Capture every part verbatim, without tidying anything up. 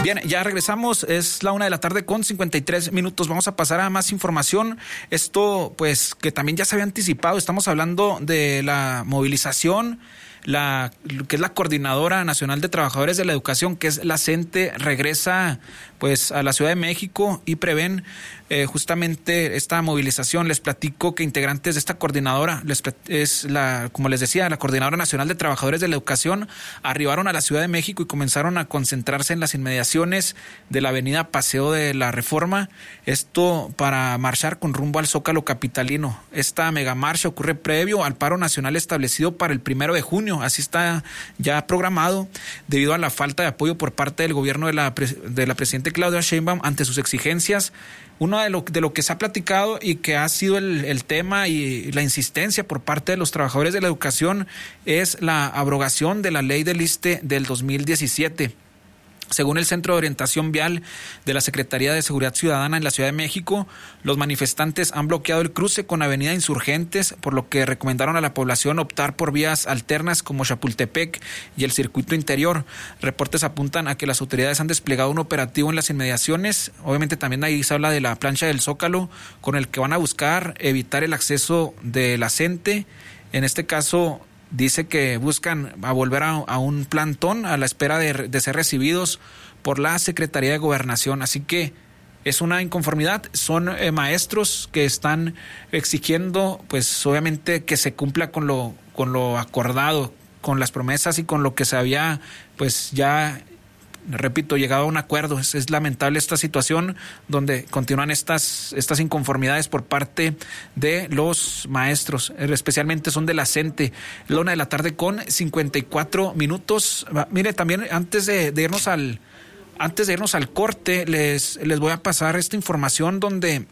Bien, ya regresamos, es la una de la tarde con cincuenta y tres minutos, vamos a pasar a más información. Esto pues que también ya se había anticipado, estamos hablando de la movilización, la que es la Coordinadora Nacional de Trabajadores de la Educación, que es la CENTE, regresa pues a la Ciudad de México y prevén eh, justamente esta movilización. Les platico que integrantes de esta coordinadora, les, es la, como les decía, la Coordinadora Nacional de Trabajadores de la Educación, arribaron a la Ciudad de México y comenzaron a concentrarse en las inmediaciones de la avenida Paseo de la Reforma, esto para marchar con rumbo al Zócalo capitalino. Esta megamarcha ocurre previo al paro nacional establecido para el primero de junio, así está ya programado, debido a la falta de apoyo por parte del gobierno de la, de la presidenta Claudia Sheinbaum ante sus exigencias. Uno de lo, de lo que se ha platicado y que ha sido el, el tema y la insistencia por parte de los trabajadores de la educación es la abrogación de la ley del ISSSTE del dos mil diecisiete. Según el Centro de Orientación Vial de la Secretaría de Seguridad Ciudadana en la Ciudad de México, los manifestantes han bloqueado el cruce con Avenida Insurgentes, por lo que recomendaron a la población optar por vías alternas como Chapultepec y el circuito interior. Reportes apuntan a que las autoridades han desplegado un operativo en las inmediaciones. Obviamente también ahí se habla de la plancha del Zócalo, con el que van a buscar evitar el acceso de la CENTE. En este caso, dice que buscan a volver a, a un plantón a la espera de, de ser recibidos por la Secretaría de Gobernación. Así que es una inconformidad. Son eh, maestros que están exigiendo, pues obviamente, que se cumpla con lo, con lo acordado, con las promesas y con lo que se había, pues ya, repito, llegado a un acuerdo. Es, es lamentable esta situación donde continúan estas, estas inconformidades por parte de los maestros, especialmente son de la CENTE. La una de la tarde con cincuenta y cuatro minutos. Mire, también antes de, de irnos al antes de irnos al corte, les, les voy a pasar esta información donde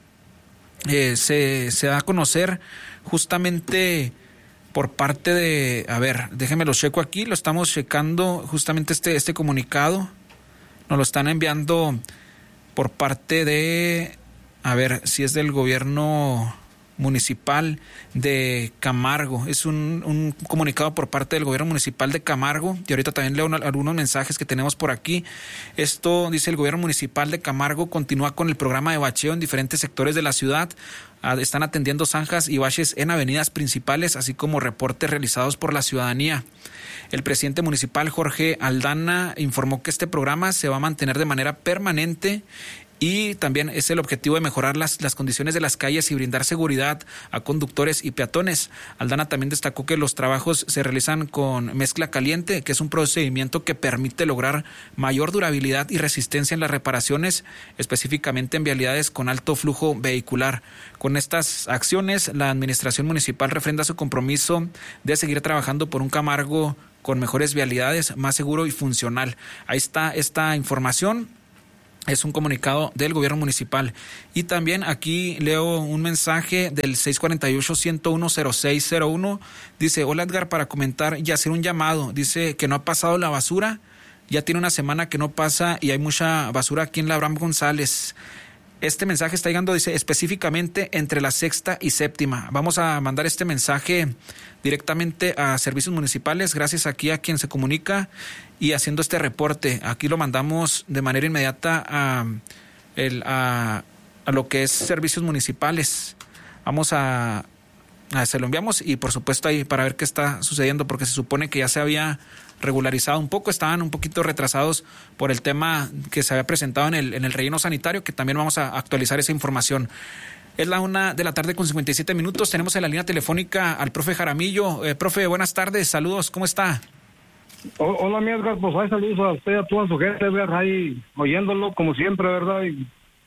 eh, se, se da a conocer justamente por parte de, a ver, déjenme lo checo aquí, lo estamos checando justamente este, este comunicado. Nos lo están enviando por parte de, a ver si es del gobierno municipal de Camargo. Es un, un comunicado por parte del gobierno municipal de Camargo. Y ahorita también leo una, algunos mensajes que tenemos por aquí. Esto dice: el gobierno municipal de Camargo continúa con el programa de bacheo en diferentes sectores de la ciudad. Están atendiendo zanjas y baches en avenidas principales, así como reportes realizados por la ciudadanía. El presidente municipal, Jorge Aldana, informó que este programa se va a mantener de manera permanente y también es el objetivo de mejorar las, las condiciones de las calles y brindar seguridad a conductores y peatones. Aldana también destacó que los trabajos se realizan con mezcla caliente, que es un procedimiento que permite lograr mayor durabilidad y resistencia en las reparaciones, específicamente en vialidades con alto flujo vehicular. Con estas acciones, la administración municipal refrenda su compromiso de seguir trabajando por un Camargo con mejores vialidades, más seguro y funcional. Ahí está esta información. Es un comunicado del gobierno municipal. Y también aquí leo un mensaje del seis cuatro ocho, uno cero uno, cero seis cero uno. Dice: hola Edgar, para comentar y hacer un llamado. Dice que no ha pasado la basura. Ya tiene una semana que no pasa y hay mucha basura aquí en la Abraham González. Este mensaje está llegando, dice, específicamente entre la sexta y séptima. Vamos a mandar este mensaje directamente a servicios municipales, gracias aquí a quien se comunica y haciendo este reporte. Aquí lo mandamos de manera inmediata a, el, a, a lo que es servicios municipales. Vamos a, a, se lo enviamos y por supuesto ahí para ver qué está sucediendo, porque se supone que ya se había regularizado un poco, estaban un poquito retrasados por el tema que se había presentado en el, en el relleno sanitario, que también vamos a actualizar esa información. Es la una de la tarde con cincuenta y siete minutos, tenemos en la línea telefónica al profe Jaramillo. Eh, profe, buenas tardes, saludos, ¿cómo está? Hola, mi Edgar, pues hay saludos a usted, a toda su gente, ¿verdad? Ahí oyéndolo como siempre, ¿verdad? Y,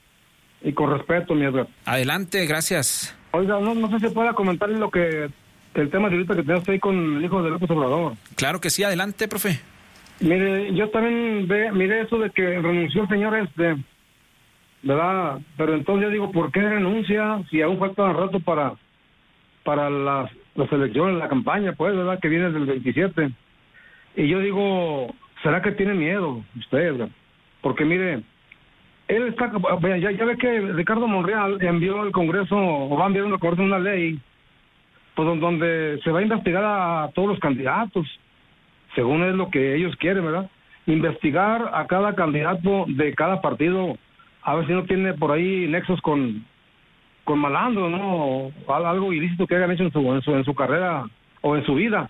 y con respeto, mi Edgar. Adelante, gracias. Oiga, no, no sé si pueda comentarle lo que el tema de ahorita que tenés ahí con el hijo de López Obrador. Claro que sí, adelante, profe. Mire, yo también ve, miré eso de que renunció el señor este, ¿verdad? Pero entonces yo digo, ¿por qué renuncia si aún falta un rato para para las, las elecciones, la campaña, pues, ¿verdad? Que viene del veintisiete. Y yo digo, ¿será que tiene miedo usted, ¿verdad? Porque mire, él está, ya, ya ve que Ricardo Monreal envió al Congreso, o va a enviar al Congreso una ley, pues donde se va a investigar a todos los candidatos, según es lo que ellos quieren, ¿verdad? investigar a cada candidato de cada partido, a ver si no tiene por ahí nexos con, con malandro, ¿no? O algo ilícito que hayan hecho en su, en su, en su carrera o en su vida.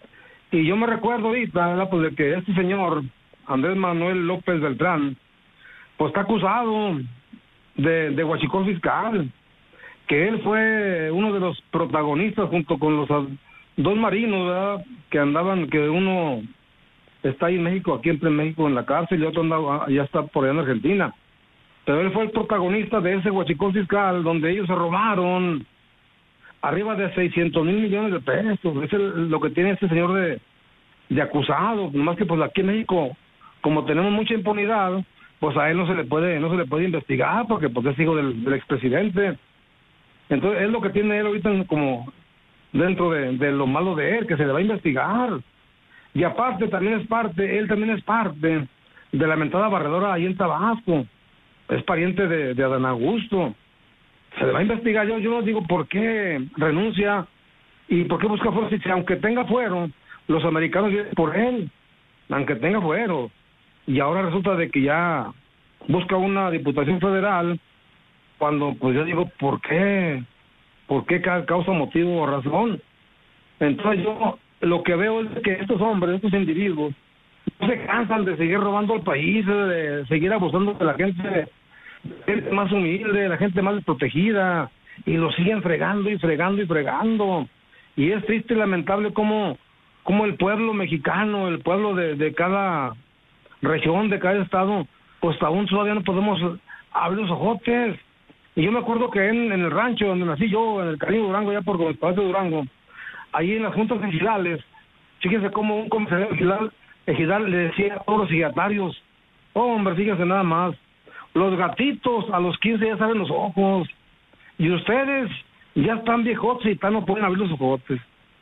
Y yo me recuerdo ahorita, ¿verdad? Pues de que este señor, Andrés Manuel López Beltrán, pues está acusado de, de huachicol fiscal, que él fue uno de los protagonistas junto con los dos marinos, ¿verdad? Que andaban, que uno está ahí en México, aquí en México en la cárcel, y otro andaba, ya está por allá en Argentina. Pero él fue el protagonista de ese huachicol fiscal, donde ellos se robaron arriba de seiscientos mil millones de pesos. Es el, lo que tiene este señor de, de acusado. Nomás que pues aquí en México, como tenemos mucha impunidad, pues a él no se le puede, no se le puede investigar, porque pues es hijo del, del expresidente. Entonces es lo que tiene él ahorita como dentro de, de lo malo de él, que se le va a investigar. Y aparte también es parte, él también es parte de la mentada barredora ahí en Tabasco. Es pariente de, de Adán Augusto. Se le va a investigar. Yo, yo no digo por qué renuncia y por qué busca fuero. Si aunque tenga fuero, los americanos vienen por él, aunque tenga fuero. Y ahora resulta de que ya busca una diputación federal, cuando pues yo digo, ¿por qué? ¿Por qué causa motivo o razón? Entonces yo lo que veo es que estos hombres, estos individuos, no se cansan de seguir robando al país, de seguir abusando de la gente, de la gente más humilde, de la gente más desprotegida, y lo siguen fregando y fregando y fregando. Y es triste y lamentable cómo, cómo el pueblo mexicano, el pueblo de, de cada región, de cada estado, pues aún todavía no podemos abrir los ojotes. Y yo me acuerdo que en, en el rancho donde nací yo, en el Caribe Durango, ya por el Palacio de Durango, ahí en las juntas ejidales, fíjense cómo un comisario ejidal, ejidal le decía a todos los ejidatarios, oh, hombre, fíjense nada más, los gatitos a los quince ya saben los ojos, y ustedes ya están viejotes y ya no pueden abrir los ojotes.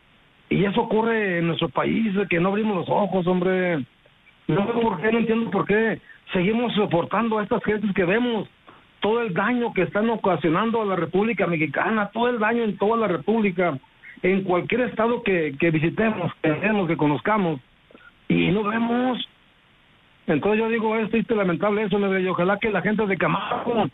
Y eso ocurre en nuestro país, que no abrimos los ojos, hombre. No sé por qué, no entiendo por qué seguimos soportando a estas gentes que vemos todo el daño que están ocasionando a la República Mexicana, todo el daño en toda la República, en cualquier estado que, que visitemos, que vemos, que conozcamos, y no vemos. Entonces yo digo, es triste, lamentable eso, y ojalá que la gente de Camargo,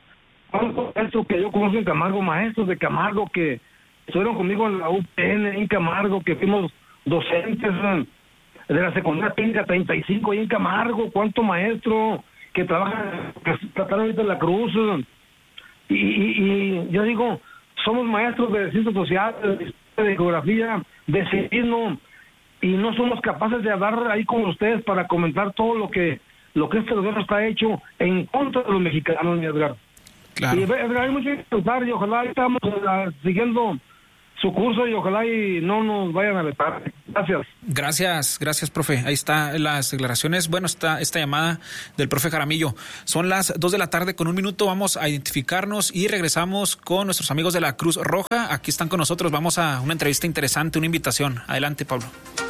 eso que yo conozco en Camargo, maestros de Camargo que estuvieron conmigo en la U P N en Camargo, que fuimos docentes de la secundaria técnica treinta y cinco ahí en Camargo, cuánto maestro que trabajan, que trataron ahorita en la Cruz, y, y, y yo digo, somos maestros de ciencias sociales, de geografía, de civismo, y no somos capaces de hablar ahí con ustedes para comentar todo lo que lo que este gobierno está hecho en contra de los mexicanos, mi Edgar. Claro. Y Edgar, hay mucho que contar, y ojalá estamos uh, siguiendo su curso, y ojalá y no nos vayan a vetar. Gracias. Gracias, gracias, profe. Ahí están las declaraciones. Bueno, está esta llamada del profe Jaramillo. Son las dos de la tarde con un minuto. Vamos a identificarnos y regresamos con nuestros amigos de la Cruz Roja. Aquí están con nosotros. Vamos a una entrevista interesante, una invitación. Adelante, Pablo.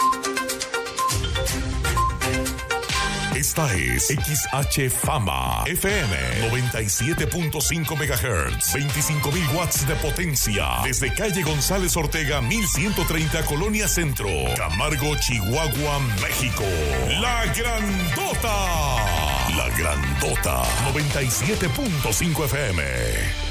Esta es X H Fama F M noventa y siete punto cinco megahertz, veinticinco mil watts de potencia, desde calle González Ortega mil ciento treinta, Colonia Centro, Camargo, Chihuahua, México. La Grandota, La Grandota, noventa y siete punto cinco F M.